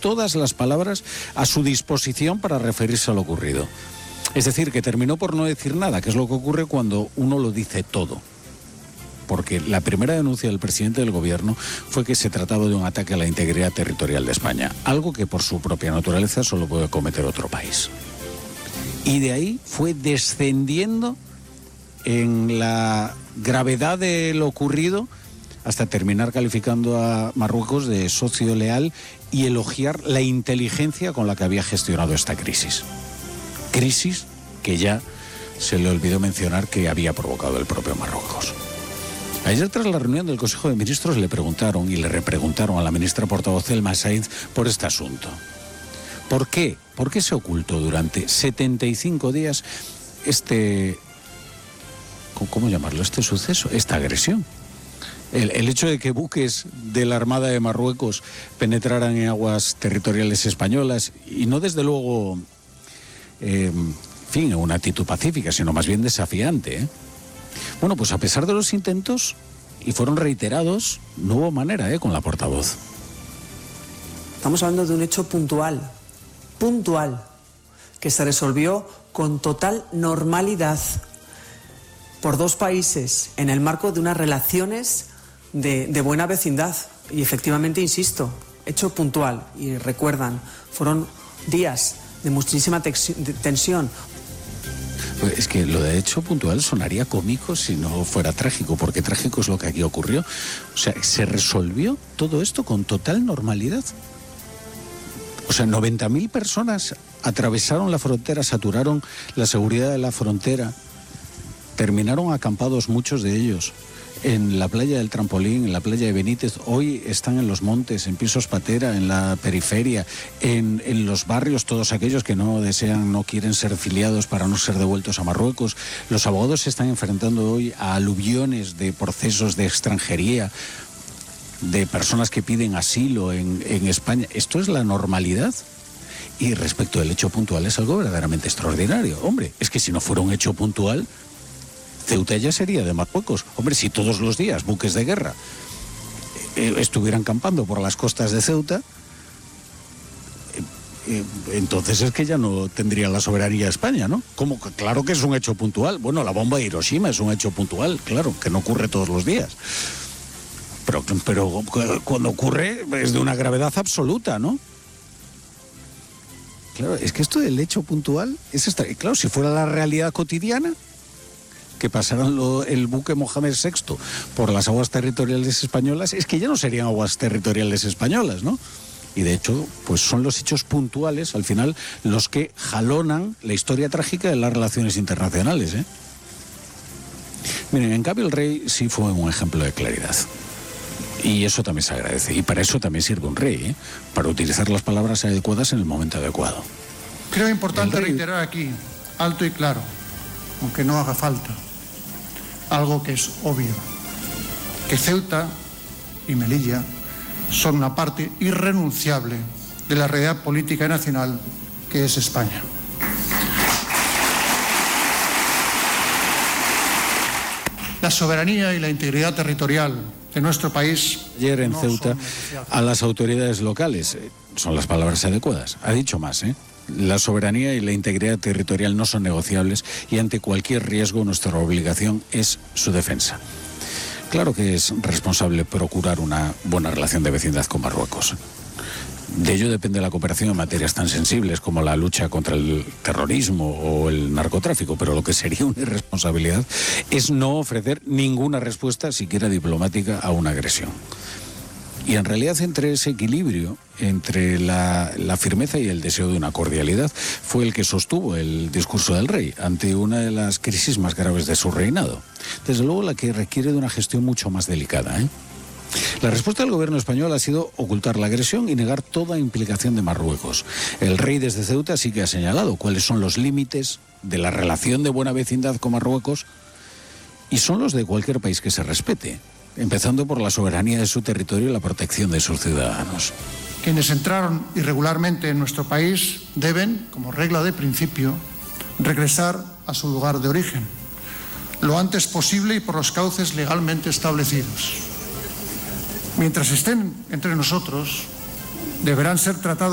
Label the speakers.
Speaker 1: todas las palabras a su disposición para referirse a lo ocurrido. Es decir, que terminó por no decir nada, que es lo que ocurre cuando uno lo dice todo. Porque la primera denuncia del presidente del gobierno fue que se trataba de un ataque a la integridad territorial de España, algo que por su propia naturaleza solo puede cometer otro país. Y de ahí fue descendiendo en la gravedad de lo ocurrido hasta terminar calificando a Marruecos de socio leal y elogiar la inteligencia con la que había gestionado esta crisis. Crisis que ya se le olvidó mencionar que había provocado el propio Marruecos. Ayer, tras la reunión del Consejo de Ministros, le preguntaron y le repreguntaron a la ministra portavoz Elma Sainz por este asunto. ¿Por qué? ¿Por qué se ocultó durante 75 días ¿cómo llamarlo? Este suceso, esta agresión? El hecho de que buques de la Armada de Marruecos penetraran en aguas territoriales españolas, y no desde luego, en una actitud pacífica, sino más bien desafiante, ¿eh? Bueno, pues a pesar de los intentos, y fueron reiterados, no hubo manera, con la portavoz.
Speaker 2: Estamos hablando de un hecho puntual, que se resolvió con total normalidad por dos países en el marco de unas relaciones de buena vecindad. Y efectivamente, insisto, hecho puntual. Y recuerdan, fueron días de muchísima tensión.
Speaker 1: Pues es que lo de hecho puntual sonaría cómico si no fuera trágico, porque trágico es lo que aquí ocurrió. O sea, se resolvió todo esto con total normalidad. O sea, 90.000 personas atravesaron la frontera, saturaron la seguridad de la frontera, terminaron acampados muchos de ellos en la playa del Trampolín, en la playa de Benítez. Hoy están en los montes, en Pisos Patera, en la periferia, en los barrios, todos aquellos que no quieren ser filiados para no ser devueltos a Marruecos. Los abogados se están enfrentando hoy a aluviones de procesos de extranjería, de personas que piden asilo en España. Esto es la normalidad. Y respecto del hecho puntual, es algo verdaderamente extraordinario. Hombre, es que si no fuera un hecho puntual, Ceuta ya sería de Marruecos. Hombre, si todos los días buques de guerra estuvieran campando por las costas de Ceuta, entonces es que ya no tendría la soberanía España, ¿no? Como que, claro que es un hecho puntual. Bueno, la bomba de Hiroshima es un hecho puntual, claro, que no ocurre todos los días. Pero cuando ocurre es de una gravedad absoluta, ¿no? Claro, es que esto del hecho puntual claro, si fuera la realidad cotidiana, que pasaran el buque Mohamed VI por las aguas territoriales españolas, es que ya no serían aguas territoriales españolas, ¿no? Y de hecho, pues son los hechos puntuales, al final, los que jalonan la historia trágica de las relaciones internacionales, ¿eh? Miren, en cambio el rey sí fue un ejemplo de claridad. Y eso también se agradece. Y para eso también sirve un rey, ¿eh? Para utilizar las palabras adecuadas en el momento adecuado.
Speaker 3: Creo importante reiterar aquí, alto y claro, aunque no haga falta, algo que es obvio, que Ceuta y Melilla son una parte irrenunciable de la realidad política nacional que es España. La soberanía y la integridad territorial de nuestro país.
Speaker 1: Ayer en Ceuta, a las autoridades locales, son las palabras adecuadas. Ha dicho más, ¿eh? La soberanía y la integridad territorial no son negociables y ante cualquier riesgo nuestra obligación es su defensa. Claro que es responsable procurar una buena relación de vecindad con Marruecos. De ello depende la cooperación en materias tan sensibles como la lucha contra el terrorismo o el narcotráfico, pero lo que sería una irresponsabilidad es no ofrecer ninguna respuesta, siquiera diplomática, a una agresión. Y en realidad, entre ese equilibrio, entre la firmeza y el deseo de una cordialidad, fue el que sostuvo el discurso del rey ante una de las crisis más graves de su reinado. Desde luego, la que requiere de una gestión mucho más delicada, ¿eh? La respuesta del gobierno español ha sido ocultar la agresión y negar toda implicación de Marruecos. El rey desde Ceuta sí que ha señalado cuáles son los límites de la relación de buena vecindad con Marruecos, y son los de cualquier país que se respete, empezando por la soberanía de su territorio y la protección de sus ciudadanos.
Speaker 3: Quienes entraron irregularmente en nuestro país deben, como regla de principio, regresar a su lugar de origen, lo antes posible y por los cauces legalmente establecidos. Mientras estén entre nosotros, deberán ser tratados